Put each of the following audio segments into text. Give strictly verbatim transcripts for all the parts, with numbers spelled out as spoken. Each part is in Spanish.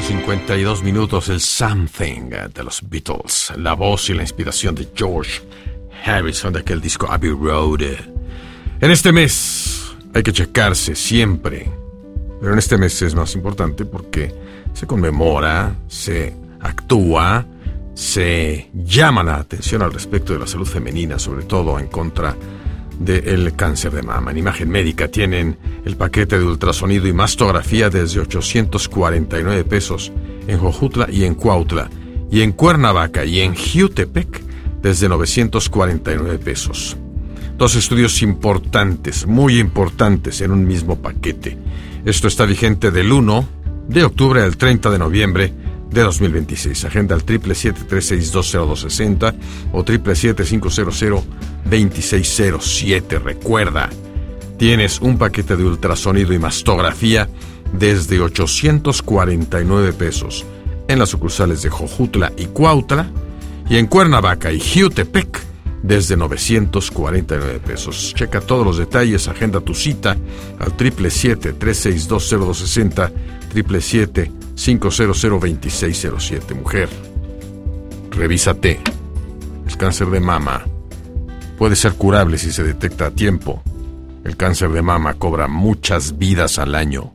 cincuenta y dos minutos, el Something de los Beatles. La voz y la inspiración de George Harrison de aquel disco Abbey Road. En este mes hay que checarse siempre, pero en este mes es más importante porque se conmemora, se actúa, se llama la atención al respecto de la salud femenina, sobre todo en contra del cáncer de mama. En Imagen Médica tienen el paquete de ultrasonido y mastografía desde ochocientos cuarenta y nueve pesos en Jojutla y en Cuautla, y en Cuernavaca y en Jiutepec desde novecientos cuarenta y nueve pesos. Dos estudios importantes, muy importantes en un mismo paquete. Esto está vigente del uno de octubre al treinta de noviembre de dos mil veintiséis. Agenda al siete siete siete, tres seis dos, cero dos seis cero o siete siete siete, cinco cero cero, dos seis cero siete. Recuerda, tienes un paquete de ultrasonido y mastografía desde ochocientos cuarenta y nueve pesos en las sucursales de Jojutla y Cuautla, y en Cuernavaca y Jiutepec desde novecientos cuarenta y nueve pesos. Checa todos los detalles, agenda tu cita al siete siete siete, tres seis dos, cero dos seis cero, siete siete siete, cinco cero cero, dos seis cero siete. Mujer, revísate. El cáncer de mama puede ser curable si se detecta a tiempo. El cáncer de mama cobra muchas vidas al año.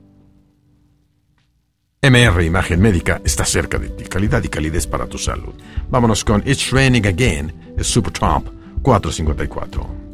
M R Imagen Médica está cerca de ti. Calidad y calidez para tu salud. Vámonos con It's Raining Again, es Supertramp cuatrocientos cincuenta y cuatro.